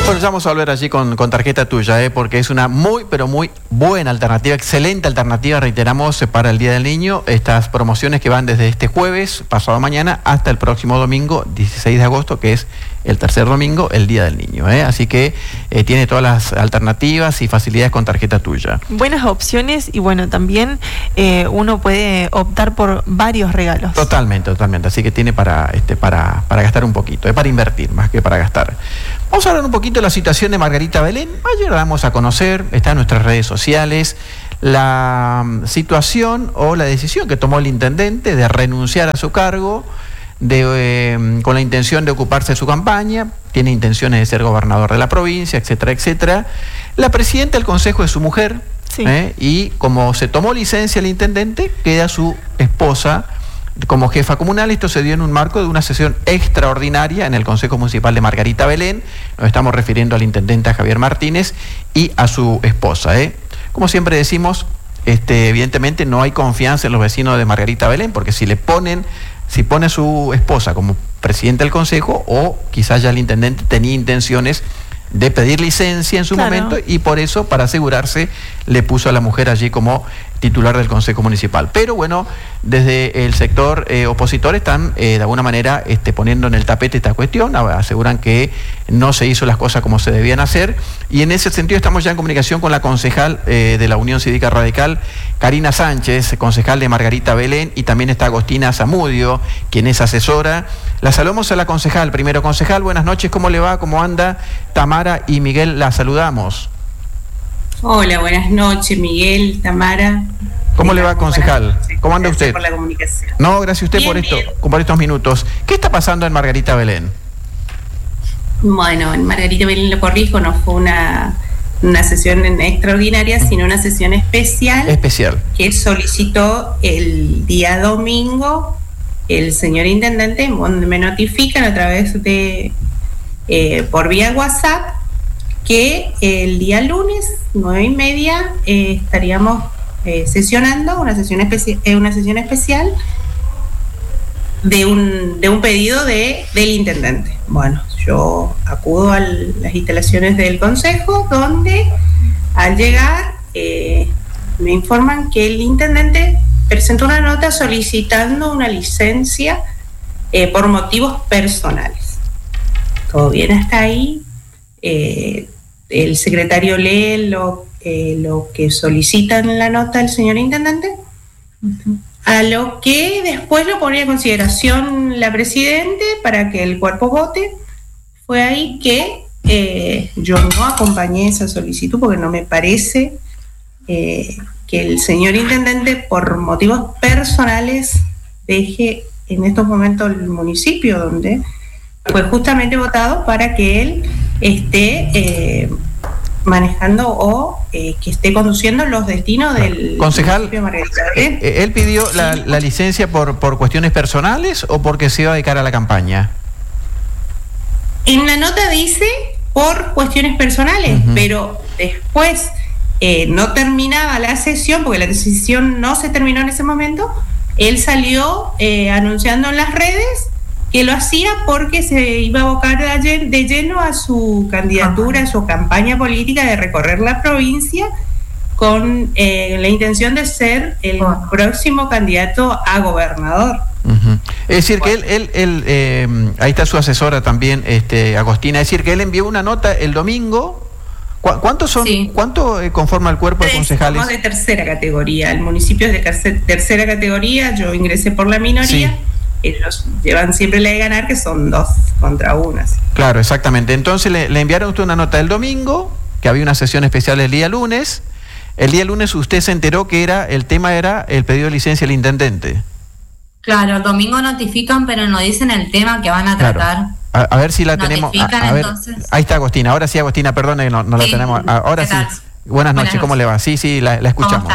Bueno, ya vamos a volver allí con tarjeta tuya, porque es una muy, pero muy buena alternativa, excelente alternativa, reiteramos, para el Día del Niño. Estas promociones que van desde este jueves, pasado mañana, hasta el próximo domingo, 16 de agosto, que es el tercer domingo, el Día del Niño. Así que tiene todas las alternativas y facilidades con tarjeta tuya. Buenas opciones y bueno, también uno puede optar por varios regalos. Totalmente. Así que tiene para gastar un poquito, para invertir más que para gastar. Vamos a hablar un poquito de la situación de Margarita Belén. Ayer la damos a conocer, está en nuestras redes sociales, la situación o la decisión que tomó el intendente de renunciar a su cargo con la intención de ocuparse de su campaña. Tiene intenciones de ser gobernador de la provincia, etcétera, etcétera. La presidenta del consejo es su mujer, sí. Y como se tomó licencia el intendente, queda su esposa como jefa comunal. Esto se dio en un marco de una sesión extraordinaria en el Consejo Municipal de Margarita Belén. Nos estamos refiriendo al intendente Javier Martínez y a su esposa. Como siempre decimos, evidentemente no hay confianza en los vecinos de Margarita Belén, porque si pone a su esposa como presidente del consejo, o quizás ya el intendente tenía intenciones de pedir licencia en su momento, y por eso, para asegurarse, le puso a la mujer allí como titular del Consejo Municipal. Pero bueno, desde el sector opositor están de alguna manera poniendo en el tapete esta cuestión, aseguran que no se hizo las cosas como se debían hacer, y en ese sentido estamos ya en comunicación con la concejal de la Unión Cívica Radical, Karina Sánchez, concejal de Margarita Belén, y también está Agostina Zamudio, quien es asesora. La saludamos a la concejal. Primero, concejal, buenas noches, ¿cómo le va? ¿Cómo anda? Tamara y Miguel la saludamos. Hola, buenas noches, Miguel, Tamara. ¿Cómo le va, concejal? ¿Cómo anda usted? Gracias por la comunicación. No, gracias a usted por estos minutos. ¿Qué está pasando en Margarita Belén? Bueno, en Margarita Belén, lo corrijo, no fue una sesión extraordinaria, sino una sesión especial. Que solicitó el día domingo el señor intendente, donde me notifican a través de por vía WhatsApp que el día lunes 9:30 estaríamos sesionando una sesión especial de un pedido del intendente. Bueno, yo acudo a las instalaciones del consejo, donde al llegar me informan que el intendente presentó una nota solicitando una licencia por motivos personales. Todo bien hasta ahí. El secretario lee lo que solicita en la nota el señor intendente, a lo que después lo ponía en consideración la presidente para que el cuerpo vote. Fue ahí que yo no acompañé esa solicitud, porque no me parece que el señor intendente, por motivos personales, deje en estos momentos el municipio, donde fue justamente votado para que él esté manejando o que esté conduciendo los destinos del concejal. municipio de Margarita Belén. ¿Él pidió la licencia por cuestiones personales o porque se iba a dedicar a la campaña? En la nota dice por cuestiones personales, pero después no terminaba la sesión, porque la sesión no se terminó en ese momento. Él salió anunciando en las redes que lo hacía porque se iba a abocar de lleno a su candidatura, a su campaña política de recorrer la provincia con la intención de ser el próximo candidato a gobernador. Es decir, que él ahí está su asesora también, Agostina, es decir, que él envió una nota el domingo. ¿Cuántos son? Sí. ¿Cuánto conforma el cuerpo de concejales? Somos de tercera categoría, el municipio es de tercera categoría, yo ingresé por la minoría. Sí. Ellos llevan siempre la de ganar, que son 2 contra 1. Así. Claro, exactamente. Entonces le enviaron a usted una nota el domingo, que había una sesión especial el día lunes. El día lunes usted se enteró que el tema era el pedido de licencia del intendente. Claro, el domingo notifican, pero no dicen el tema que van a tratar. A ver si la tenemos. A ver, ahí está Agostina. Ahora sí, Agostina, perdone que no la tenemos. Ahora sí. Buenas noches, ¿cómo le va? Sí, la escuchamos.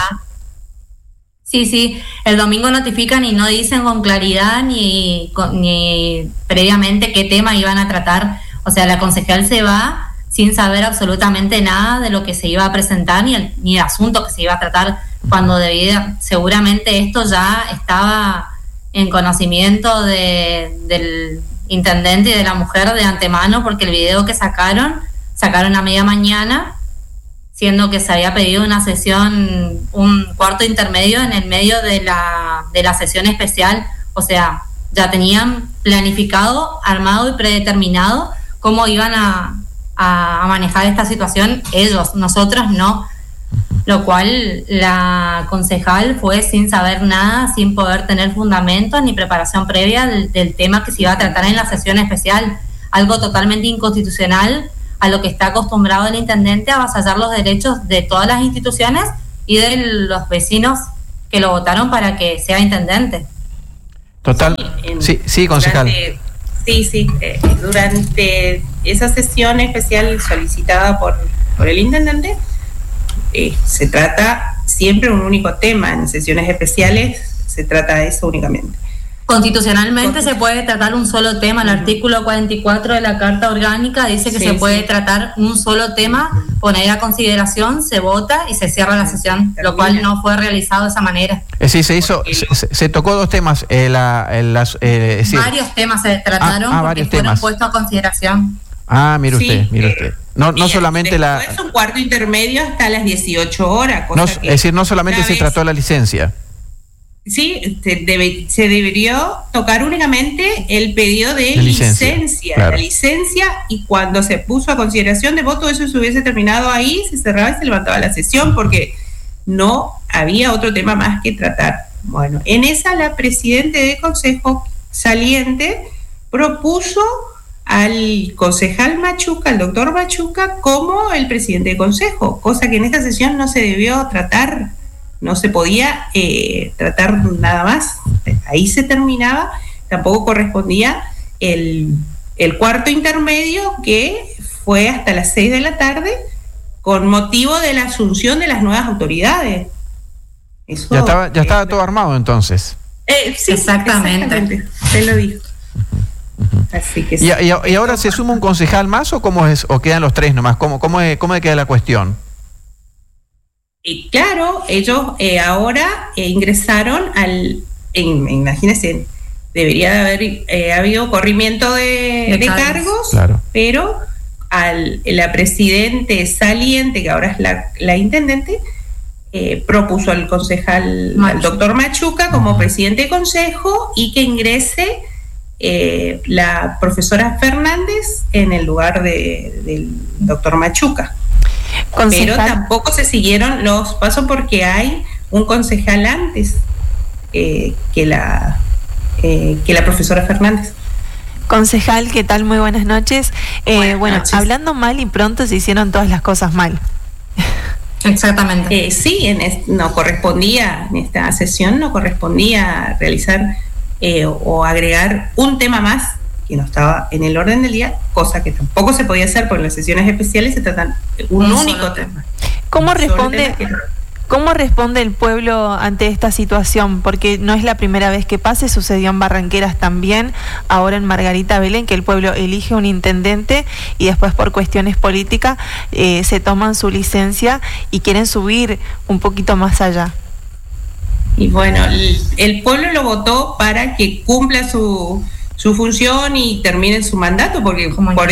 Sí, el domingo notifican y no dicen con claridad ni previamente qué tema iban a tratar. O sea, la concejal se va sin saber absolutamente nada de lo que se iba a presentar ni el asunto que se iba a tratar, cuando seguramente esto ya estaba en conocimiento del intendente y de la mujer de antemano, porque el video que sacaron sacaron a media mañana, siendo que se había pedido una sesión, un cuarto intermedio en el medio de la sesión especial. O sea, ya tenían planificado, armado y predeterminado cómo iban a manejar esta situación ellos, nosotros no. Lo cual la concejal fue sin saber nada, sin poder tener fundamentos ni preparación previa del tema que se iba a tratar en la sesión especial. Algo totalmente inconstitucional, a lo que está acostumbrado el intendente, a avasallar los derechos de todas las instituciones y de los vecinos que lo votaron para que sea intendente. Total. Sí, concejal. Durante esa sesión especial solicitada por el intendente, se trata siempre un único tema. En sesiones especiales se trata de eso únicamente. Constitucionalmente se puede tratar un solo tema. El artículo 44 de la Carta Orgánica dice que se puede tratar un solo tema, poner a consideración, se vota y se cierra la sesión, lo cual no fue realizado de esa manera. Sí, se tocó dos temas. Varios temas se trataron porque fueron puestos a consideración. Mire usted. No solamente después un cuarto intermedio hasta las 18 horas. Es decir, no solamente se trató la licencia. Sí, se debería tocar únicamente el pedido de licencia. Claro. La licencia, y cuando se puso a consideración de voto, eso se hubiese terminado ahí, se cerraba y se levantaba la sesión, porque no había otro tema más que tratar. Bueno, en esa la presidenta de consejo saliente propuso al concejal Machuca, al doctor Machuca, como el presidente de consejo, cosa que en esta sesión no se debió tratar. No se podía tratar nada más. Ahí se terminaba. Tampoco correspondía el cuarto intermedio, que fue hasta las 6 de la tarde, con motivo de la asunción de las nuevas autoridades. Eso, ya estaba todo armado entonces. Sí, exactamente. Se lo dijo. Así que sí. ¿Y ahora se suma un concejal más o cómo es? ¿O quedan los tres nomás? ¿Cómo queda la cuestión? Y claro, ellos ahora ingresaron imagínense, debería de haber habido corrimiento de cargos, claro. Pero la presidente saliente, que ahora es la intendente, propuso al concejal, al doctor Machuca, como presidente de consejo, y que ingrese la profesora Fernández en el lugar del doctor Machuca. Concejal. Pero tampoco se siguieron los pasos, porque hay un concejal antes que la profesora Fernández. Concejal, ¿qué tal? Muy buenas noches. Buenas noches. Hablando mal y pronto se hicieron todas las cosas mal. Exactamente. Sí, no correspondía, en esta sesión no correspondía realizar o agregar un tema más que no estaba en el orden del día, cosa que tampoco se podía hacer, porque en las sesiones especiales se tratan un único tema. ¿Cómo responde el pueblo ante esta situación? Porque no es la primera vez que pase, sucedió en Barranqueras también, ahora en Margarita Belén, que el pueblo elige un intendente y después por cuestiones políticas se toman su licencia y quieren subir un poquito más allá. Y bueno, el pueblo lo votó para que cumpla su función y termine su mandato, porque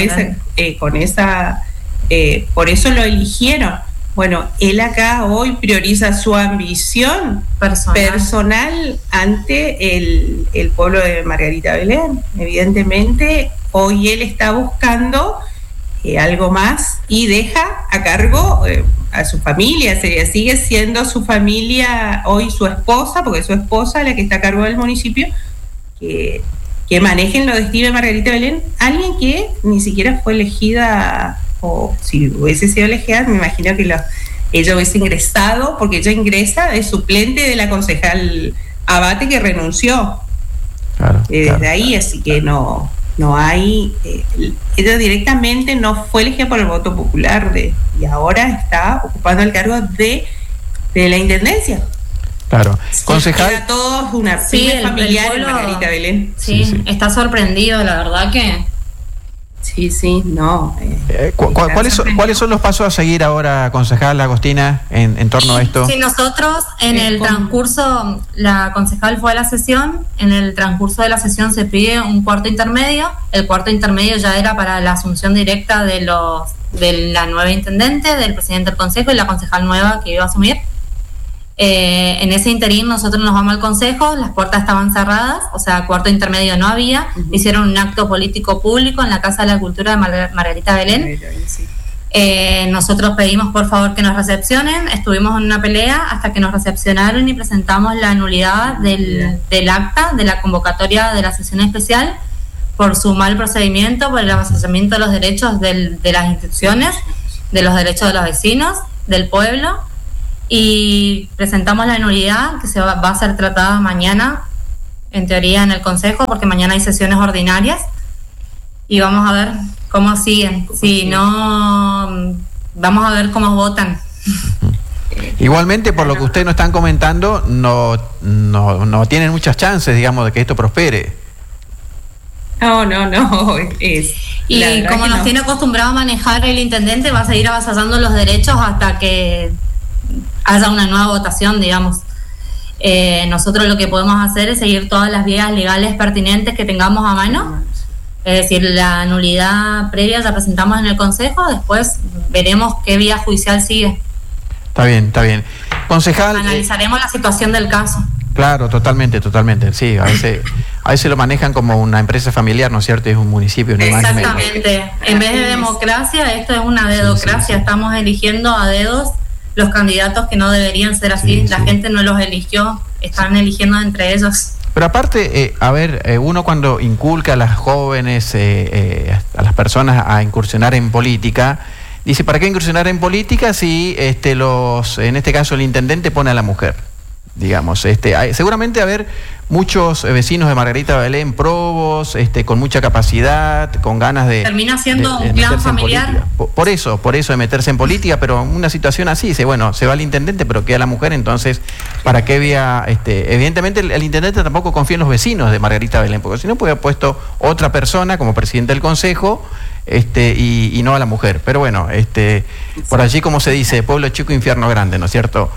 por eso lo eligieron. Bueno, él acá hoy prioriza su ambición personal ante el pueblo de Margarita Belén. Evidentemente, hoy él está buscando algo más y deja a cargo a su familia. Sigue siendo su familia hoy su esposa, porque es su esposa la que está a cargo del municipio, que manejen lo destino de Margarita Belén, alguien que ni siquiera fue elegida, o si hubiese sido elegida, me imagino que ella hubiese ingresado, porque ella ingresa de suplente de la concejal Abate, que renunció. Claro, desde ahí, así que no hay, ella directamente no fue elegida por el voto popular y ahora está ocupando el cargo de la intendencia. Claro, concejal. Era todos una pyme familiar en Margarita Belén. Sí, está sorprendido, la verdad que Sí, no. ¿Cuáles son los pasos a seguir ahora, concejal Agostina, en torno a esto? Sí, nosotros en el transcurso, la concejal fue a la sesión, en el transcurso de la sesión se pide un cuarto intermedio. El cuarto intermedio ya era para la asunción directa de la nueva intendente, del presidente del consejo y la concejal nueva que iba a asumir. En ese interín nosotros nos vamos al consejo, las puertas estaban cerradas, o sea, cuarto intermedio no había. Hicieron un acto político público en la Casa de la Cultura de Margarita Belén. Nosotros pedimos por favor que nos recepcionen, estuvimos en una pelea hasta que nos recepcionaron y presentamos la nulidad del acta de la convocatoria de la sesión especial por su mal procedimiento, por el avasallamiento de los derechos de las instituciones, de los derechos de los vecinos, del pueblo. Y presentamos la nulidad que va a ser tratada mañana, en teoría, en el Consejo, porque mañana hay sesiones ordinarias. Y vamos a ver cómo siguen. Si no, vamos a ver cómo votan. Igualmente, por lo que ustedes nos están comentando, no tienen muchas chances, digamos, de que esto prospere. No. Y como nos tiene acostumbrado a manejar el intendente, va a seguir avasallando los derechos hasta que haya una nueva votación, digamos. Nosotros lo que podemos hacer es seguir todas las vías legales pertinentes que tengamos a mano. Es decir, la nulidad previa la presentamos en el Consejo, después veremos qué vía judicial sigue. Está bien. Concejal, analizaremos la situación del caso. Claro, totalmente. Sí, a veces lo manejan como una empresa familiar, ¿no es cierto? Es un municipio. Exactamente. En vez de democracia, esto es una dedocracia. Sí. Estamos eligiendo a dedos los candidatos que no deberían ser así. La gente no los eligió, están eligiendo entre ellos. Pero aparte, uno cuando inculca a las jóvenes, a las personas a incursionar en política, dice, ¿para qué incursionar en política si en este caso el intendente pone a la mujer? Digamos, seguramente haber muchos vecinos de Margarita Belén probos, con mucha capacidad, con ganas de... Termina siendo un clan familiar. Por eso de meterse en política, pero una situación así, dice, bueno, se va el intendente, pero queda la mujer, entonces, ¿para qué había...? Evidentemente el intendente tampoco confía en los vecinos de Margarita Belén, porque si no puede haber puesto otra persona como presidente del consejo, y no a la mujer. Pero bueno, por allí, como se dice, pueblo chico, infierno grande, ¿no es cierto?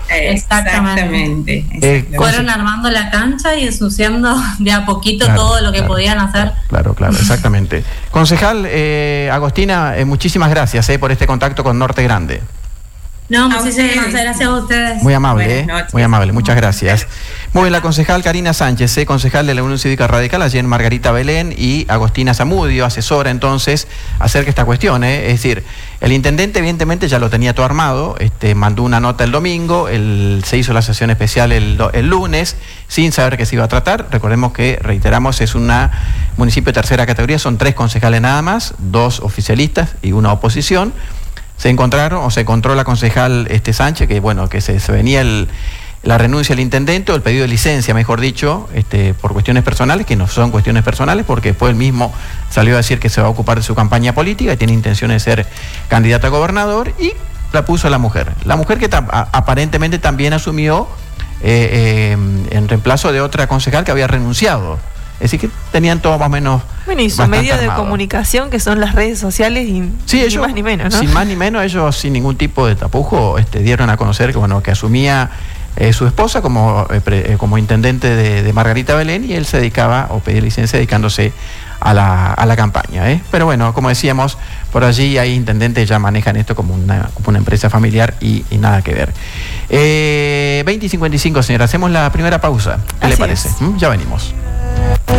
Exactamente. Fueron armando la cancha y ensuciando de a poquito todo lo que podían hacer. Claro, exactamente. Concejal Agostina, muchísimas gracias por este contacto con Norte Grande. No, muchísimas gracias a ustedes. Muy amable, muy amable, muchas gracias. Muy bien, la concejal Karina Sánchez, concejal de la Unión Cívica Radical allí en Margarita Belén, y Agostina Zamudio, asesora entonces acerca de esta cuestión. Es decir, el intendente evidentemente ya lo tenía todo armado, mandó una nota el domingo, se hizo la sesión especial el lunes, sin saber qué se iba a tratar. Recordemos que, reiteramos, es un municipio de tercera categoría, son 3 concejales nada más, 2 oficialistas y 1 oposición. Se encontró la concejal Sánchez, que se venía la renuncia del intendente, o el pedido de licencia, mejor dicho, por cuestiones personales, que no son cuestiones personales, porque después él mismo salió a decir que se va a ocupar de su campaña política y tiene intención de ser candidato a gobernador, y la puso a la mujer. La mujer que aparentemente también asumió en reemplazo de otra concejal que había renunciado. Es decir, que tenían todo más o menos. Bueno, y su medio de comunicación, que son las redes sociales, y ellos, más ni menos, ¿no? Sin más ni menos, ellos sin ningún tipo de tapujo dieron a conocer que asumía su esposa como intendente de Margarita Belén, y él se dedicaba, o pedía licencia, dedicándose a la campaña. Pero bueno, como decíamos, por allí hay intendentes ya manejan esto como una empresa familiar y nada que ver. 20:55, señora, hacemos la primera pausa. ¿Qué le parece? Ya venimos.